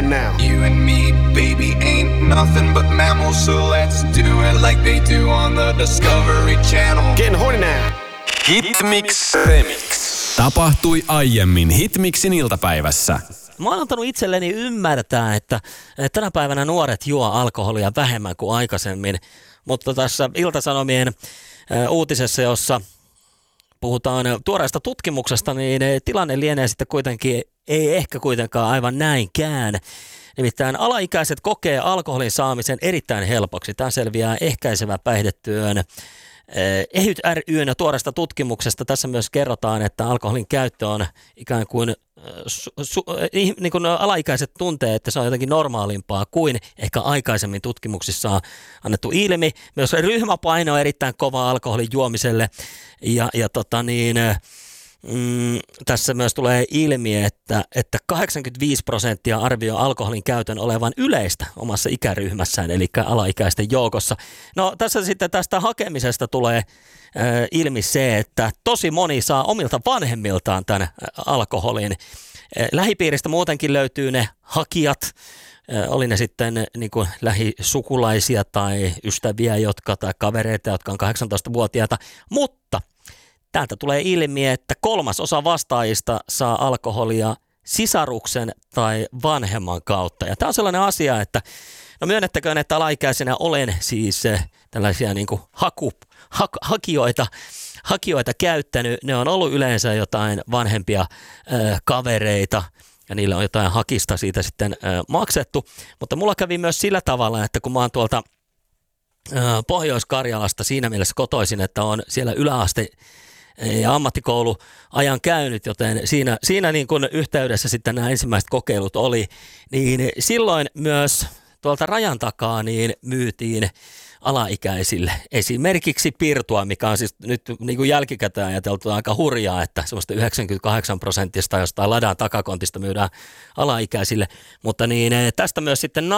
now. You and me, baby, ain't nothing but mammals, so let's do it like they do on the Discovery Channel. Getting horny now. Hitmix Remix. Tapahtui aiemmin Hitmixin iltapäivässä. Mä oon antanut itselleni ymmärtää, että tänä päivänä nuoret juo alkoholia vähemmän kuin aikaisemmin, mutta tässä Ilta-Sanomien uutisessa, jossa puhutaan tuoreesta tutkimuksesta, niin tilanne lienee sitten kuitenkin, ei ehkä kuitenkaan aivan näinkään. Nimittäin alaikäiset kokee alkoholin saamisen erittäin helpoksi. Tämä selviää ehkäisevä päihdetyön EHYT ry:n tuoreesta tutkimuksesta. Tässä myös kerrotaan, että alkoholin käyttö on ikään kuin, niin kuin alaikäiset tuntee, että se on jotenkin normaalimpaa kuin ehkä aikaisemmin tutkimuksissa on annettu ilmi. Myös ryhmäpaino on erittäin kova alkoholin juomiselle tässä myös tulee ilmi, että 85% arvioi alkoholin käytön olevan yleistä omassa ikäryhmässään, eli alaikäisten joukossa. No tässä sitten tästä hakemisesta tulee ilmi se, että tosi moni saa omilta vanhemmiltaan tämän alkoholin. Lähipiiristä muutenkin löytyy ne hakijat, oli ne sitten niin kuin lähisukulaisia tai ystäviä, tai kavereita, jotka on 18-vuotiaita, mutta täältä tulee ilmi, että 1/3 vastaajista saa alkoholia sisaruksen tai vanhemman kautta. Ja tämä on sellainen asia, että no myönnettäköön, että alaikäisenä olen siis tällaisia niin kuin hakijoita käyttänyt. Ne on ollut yleensä jotain vanhempia kavereita ja niillä on jotain hakista siitä sitten maksettu. Mutta mulla kävi myös sillä tavalla, että kun mä oon tuolta Pohjois-Karjalasta siinä mielessä kotoisin, että on siellä yläaste ja ammattikouluajan käynyt, joten siinä niin kuin yhteydessä sitten nämä ensimmäiset kokeilut oli, niin silloin myös tuolta rajan takaa niin myytiin alaikäisille esimerkiksi pirtua, mikä on siis nyt niin kuin jälkikäteen ajateltu aika hurjaa, että semmoista 98% jostain ladan takakontista myydään alaikäisille, mutta niin tästä myös sitten